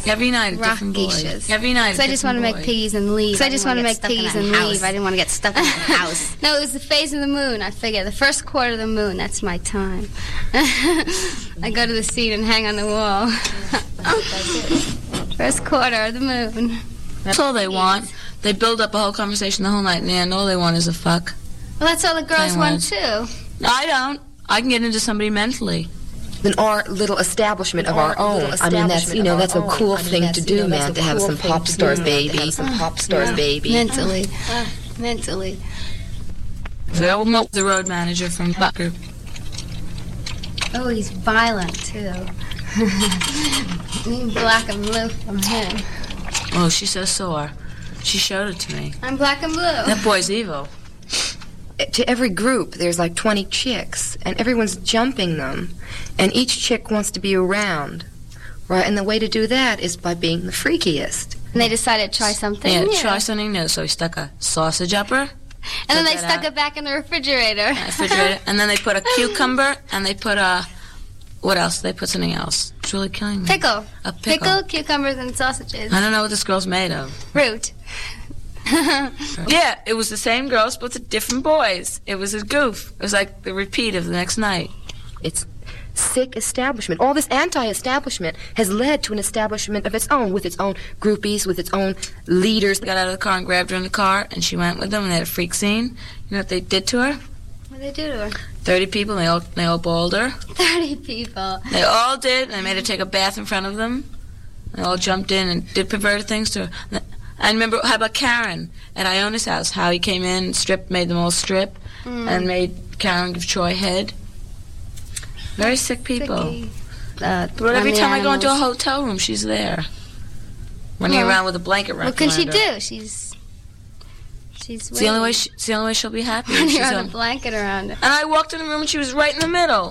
Every night, rock different boys. geishas. Every night, so I just want to make piggies and leave. So I just want to make piggies and leave. I didn't want to get stuck in the house. No, it was the phase of the moon. I figured the first quarter of the moon, that's my time. I go to the scene and hang on the wall. First quarter of the moon. That's all they want. They build up a whole conversation the whole night, and all they want is a fuck. Well, that's all the girls want, too. I don't. I can get into somebody mentally. In our little establishment of our own. I mean, that's, you know, that's a cool thing to do, man, to have some pop stars baby. Some pop stars baby. Mentally. Mentally. They'll milk the road manager from Buck Group. Oh, he's violent, too. Black and blue from him. Oh, she's so sore. She showed it to me. I'm black and blue. That boy's evil. To every group, there's like 20 chicks, and everyone's jumping them, and each chick wants to be around, right? And the way to do that is by being the freakiest. And they decided to try something new. Yeah, try something new. So he stuck a sausage up her. And then they stuck it back in the refrigerator. And then they put a cucumber, and they put what else? They put something else. It's really killing me. Pickle. A pickle. Pickle, cucumbers, and sausages. I don't know what this girl's made of. Root. Yeah, it was the same girls, but the different boys. It was a goof. It was like the repeat of the next night. It's sick establishment. All this anti-establishment has led to an establishment of its own, with its own groupies, with its own leaders. They got out of the car and grabbed her in the car, and she went with them, and they had a freak scene. You know what they did to her? What did they do to her? 30 people, and they all balled her. 30 people. They all did, and they made her take a bath in front of them. They all jumped in and did perverted things to her. I remember, how about Karen at Iona's house, how he came in, made them all strip, and made Karen give Troy head. Very sick people. But every time I go into a hotel room, she's there. Running around with a blanket wrapped around her. What can she do? She's it's the only way she'll be happy. Running around with a blanket around her. And I walked in the room and she was right in the middle.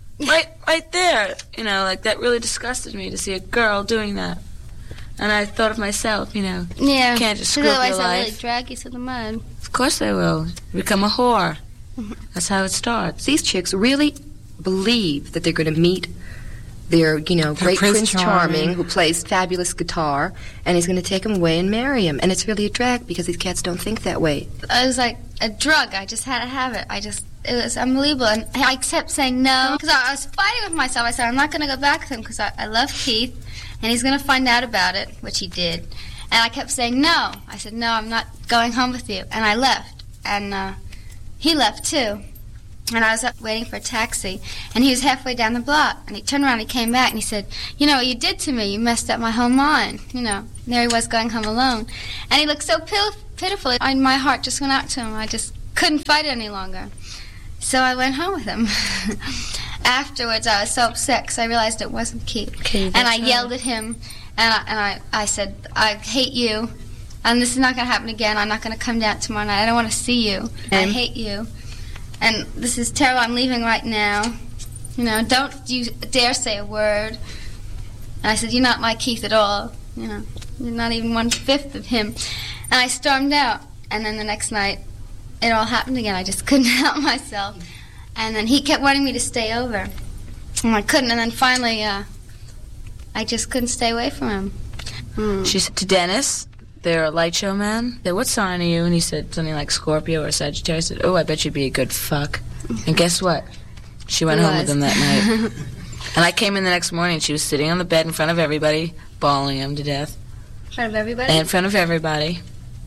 Right there. You know, like, that really disgusted me to see a girl doing that. And I thought of myself, you know. Yeah. You can't just screw up your Otherwise, life. they'll really drag you to the mud. Of course they will. Become a whore. That's how it starts. These chicks really believe that they're going to meet their, you know, great Prince Charming, who plays fabulous guitar, and he's going to take them away and marry him. And it's really a drag because these cats don't think that way. It was like a drug. I just had to have it. It was unbelievable. And I kept saying no, because I was fighting with myself. I said, I'm not going to go back with him because I love Keith. And he's going to find out about it, which he did. And I kept saying no. I said, no, I'm not going home with you. And I left. And he left, too. And I was up waiting for a taxi. And he was halfway down the block. And he turned around and he came back and he said, you know what you did to me? You messed up my whole mind. You know, and there he was going home alone. And he looked so pitiful. And my heart just went out to him. I just couldn't fight it any longer. So I went home with him. Afterwards, I was so upset because I realized it wasn't Keith. And I yelled at him, and I said, I hate you, and this is not going to happen again. I'm not going to come down tomorrow night. I don't want to see you. I hate you. And this is terrible. I'm leaving right now. You know, don't you dare say a word. And I said, you're not like Keith at all. You know, you're not even 1/5 of him. And I stormed out. And then the next night, it all happened again. I just couldn't help myself. And then he kept wanting me to stay over. And I couldn't. And then finally, I just couldn't stay away from him. She said to Dennis, they're a light show man. Said, what sign are you? And he said something like Scorpio or Sagittarius. I said, oh, I bet you'd be a good fuck. And guess what? She went home with him that night. And I came in the next morning. She was sitting on the bed in front of everybody, bawling him to death. In front of everybody? In front of everybody.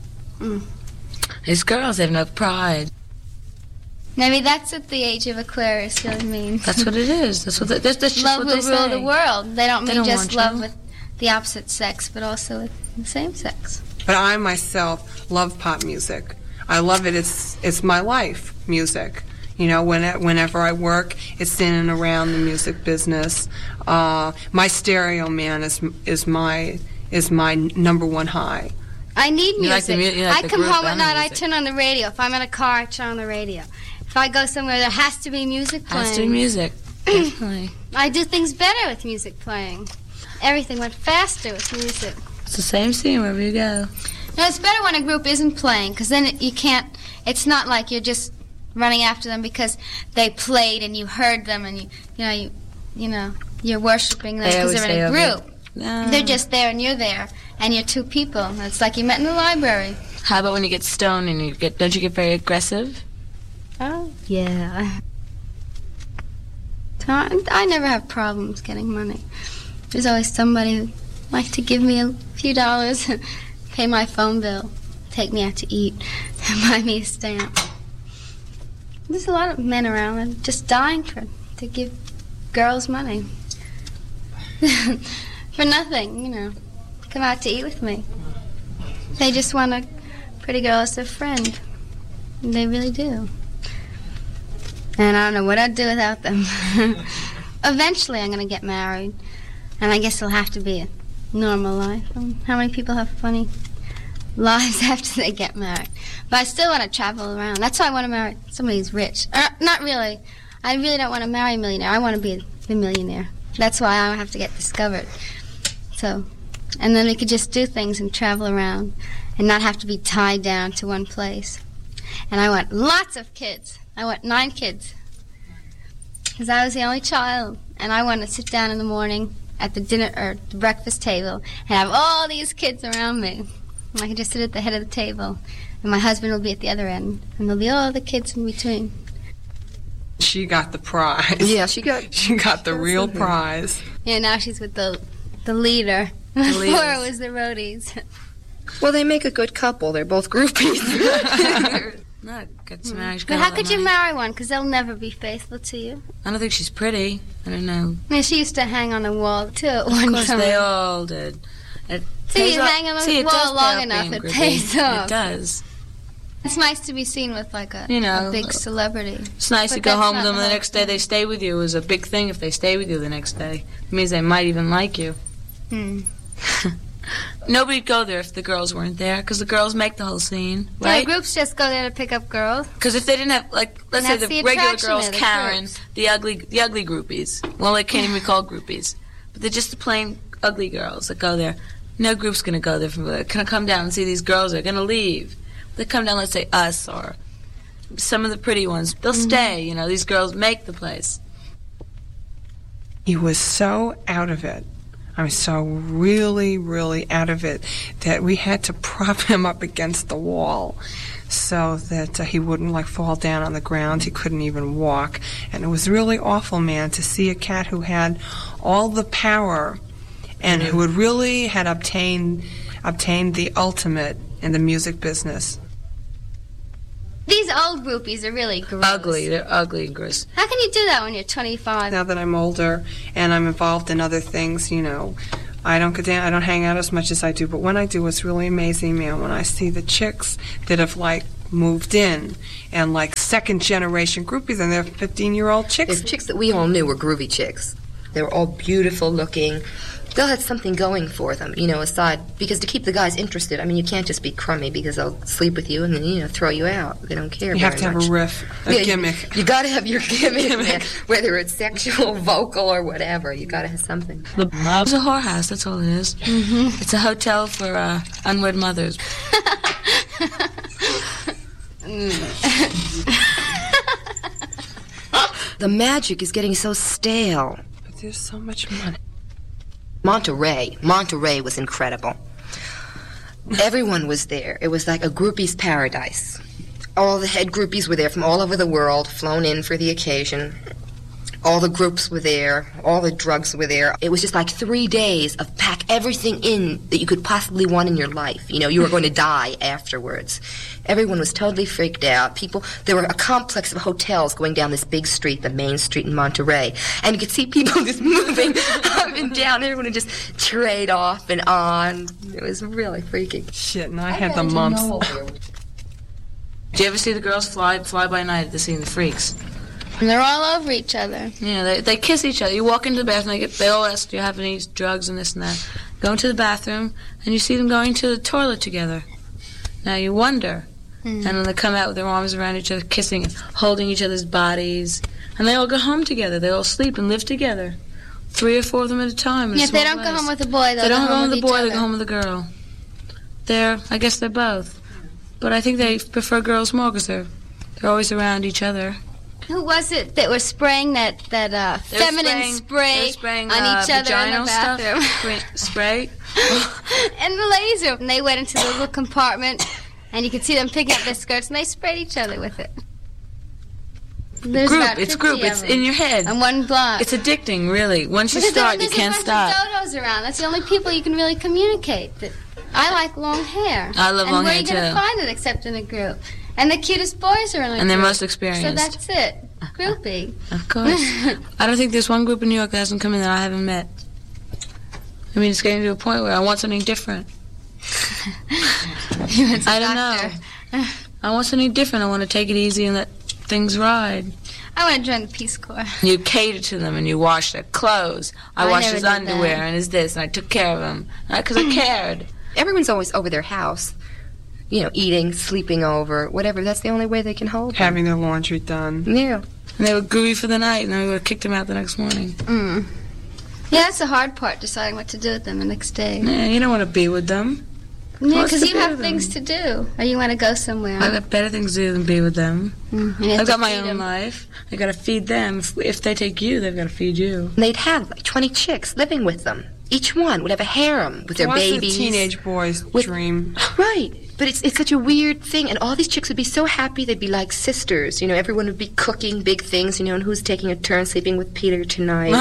These girls, they have no pride. Maybe that's what the age of Aquarius really means. That's what it is. That's just love what will they say. rule the world. They don't mean just love you. with the opposite sex, but also with the same sex. But I myself love pop music. I love it. It's my life, music. You know, whenever I work, it's in and around the music business. My stereo man is my number one high. I need music. I come home at night, I turn on the radio. If I'm in a car, I turn on the radio. If I go somewhere, there has to be music playing. Has to be music, definitely. I do things better with music playing. Everything went faster with music. It's the same scene wherever you go. No, it's better when a group isn't playing, because then you can't, it's not like you're just running after them because they played and you heard them and you know, you're worshiping them because they're in a group. They're just there and you're there, and you're two people. It's like you met in the library. How about when you get stoned and don't you get very aggressive? Oh, yeah. I never have problems getting money. There's always somebody who likes to give me a few dollars, pay my phone bill, take me out to eat, and buy me a stamp. There's a lot of men around that are just dying to give girls money. For nothing, you know. Come out to eat with me. They just want a pretty girl as their friend. They really do. And I don't know what I'd do without them. Eventually I'm going to get married. And I guess it'll have to be a normal life. How many people have funny lives after they get married? But I still want to travel around. That's why I want to marry somebody who's rich. Not really. I really don't want to marry a millionaire. I want to be the millionaire. That's why I have to get discovered. So, and then we could just do things and travel around and not have to be tied down to one place. And I want lots of kids. I want 9 kids. Because I was the only child. And I want to sit down in the morning at the dinner or the breakfast table and have all these kids around me. And I can just sit at the head of the table. And my husband will be at the other end. And there'll be all the kids in between. She got the prize. Yeah, she got the real prize. Yeah, now she's with the leader. Before it was the roadies. Well, they make a good couple. They're both groupies. No, get some marriage. But how could you marry one? Because they'll never be faithful to you. I don't think she's pretty. I don't know. I mean, she used to hang on the wall, too, at one time. Of course, they all did. See, you hang on the wall long enough, it pays off. It does. It's nice to be seen with, like, a big celebrity. It's nice to go home with them the next day. They stay with you. It was a big thing if they stay with you the next day. It means they might even like you. Nobody'd go there if the girls weren't there, because the girls make the whole scene, right? Yeah, groups just go there to pick up girls. Because if they didn't have, like, let's say the regular girls, Karen, the ugly groupies. Well, they can't even be called groupies. But they're just the plain ugly girls that go there. No group's going to go there. They're going to come down and see these girls. They're going to leave. They come down, let's say, us or some of the pretty ones. They'll stay, you know. These girls make the place. He was so out of it. I mean, so really, really out of it that we had to prop him up against the wall so that he wouldn't, like, fall down on the ground. He couldn't even walk. And it was really awful, man, to see a cat who had all the power and who had really had obtained the ultimate in the music business. These old groupies are really gross. Ugly. They're ugly and gross. How can you do that when you're 25? Now that I'm older and I'm involved in other things, you know, I don't go down, I don't hang out as much as I do. But when I do, it's really amazing, man, when I see the chicks that have, like, moved in and, like, second-generation groupies, and they're 15-year-old chicks. There's chicks that we all knew were groovy chicks. They were all beautiful looking. They'll have something going for them, you know, aside, because to keep the guys interested, I mean, you can't just be crummy because they'll sleep with you and then, you know, throw you out. They don't care. You have to have a riff, a gimmick. You got to have your gimmick, man. Whether it's sexual, vocal, or whatever. You got to have something. It's a whorehouse, that's all it is. Mm-hmm. It's a hotel for unwed mothers. The magic is getting so stale. But there's so much money. Monterey was incredible. Everyone was there. It was like a groupie's paradise. All the head groupies were there from all over the world, flown in for the occasion. All the groups were there. All the drugs were there. It was just like 3 days of pack everything in that you could possibly want in your life. You know, you were going to die afterwards. Everyone was totally freaked out. There were a complex of hotels going down this big street, the main street in Monterey. And you could see people just moving up and down. Everyone would just trade off and on. It was really freaky. Shit, and I had the mumps. Did you ever see the girls fly by night at the scene, the freaks? And they're all over each other. Yeah, they kiss each other. You walk into the bathroom, they all ask, do you have any drugs and this and that. Go into the bathroom, and you see them going to the toilet together. Now you wonder. And then they come out with their arms around each other, kissing, holding each other's bodies. And they all go home together. They all sleep and live together. 3 or 4 of them at a time. Yeah, if they don't go home with the boy, they don't go home with the boy, they go home with the girl. I guess they're both. But I think they prefer girls more because they're always around each other. Who was it that was spraying that feminine spray on each other in the bathroom? Spray? In the ladies' room. And they went into the little compartment, and you could see them picking up their skirts, and they sprayed each other with it. It's group. It's in your head. On one block. It's addicting, really. Once you start, you can't stop. There's a bunch of dodos around. That's the only people you can really communicate. I like long hair. I love long hair, too. And where are you going to find it except in a group? And the cutest boys are in a group. And they're most experienced. So that's it. Groupie. Of course. I don't think there's one group in New York that hasn't come in that I haven't met. I mean, it's getting to a point where I want something different. I don't know. I want something different. I want to take it easy and let things ride. I want to join the Peace Corps. You cater to them and you wash their clothes. I washed his underwear and his this, and I took care of him because I cared. Everyone's always over their house, you know, eating, sleeping over, whatever. That's the only way they can hold them. Having their laundry done. Yeah. And they were groovy for the night, and then we would have kicked them out the next morning. Mm. Yeah, that's the hard part, deciding what to do with them the next day. Yeah, you don't want to be with them. Yeah, because you have things to do, or you want to go somewhere. I've got better things to do than be with them. Mm-hmm. I've got my own life. I've got to feed them. If they take you, they've got to feed you. And they'd have like 20 chicks living with them. Each one would have a harem with their babies. What's a teenage boy's dream? Right. But it's such a weird thing, and all these chicks would be so happy. They'd be like sisters. You know, everyone would be cooking big things, you know, and who's taking a turn sleeping with Peter tonight.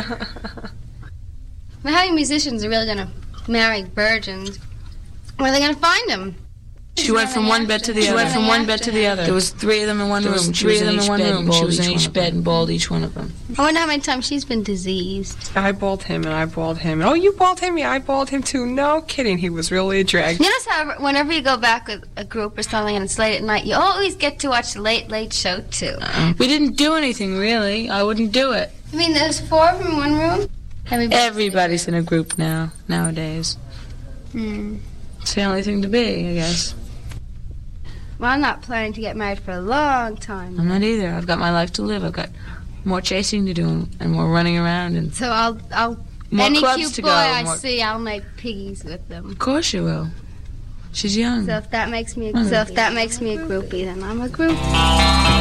But how many musicians are really going to marry virgins? Where are they going to find them? She went from one bed to the other. She went from one bed to the other. There was 3 of them in one room. She was in each bed, and she was in each bed and balled each one of them. I wonder how many times she's been diseased. I balled him, and I balled him. Oh, you balled him? Yeah, I balled him too. No kidding. He was really a drag. You notice how whenever you go back with a group or something and it's late at night, you always get to watch the Late Late Show, too. We didn't do anything, really. I wouldn't do it. I mean, there's 4 of them in one room? Everybody's in a group nowadays. It's the only thing to be, I guess. Well, I'm not planning to get married for a long time. I'm not either. I've got my life to live. I've got more chasing to do and more running around and so I'll more any clubs cute to boy go. I see, I'll make piggies with them. Of course you will. She's young. So if that makes me a groupie, then I'm a groupie.